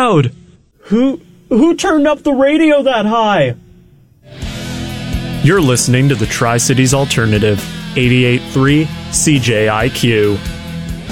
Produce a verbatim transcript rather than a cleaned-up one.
loud. Who who turned up the radio that high? You're listening to the Tri-Cities Alternative, eighty-eight point three C J I Q.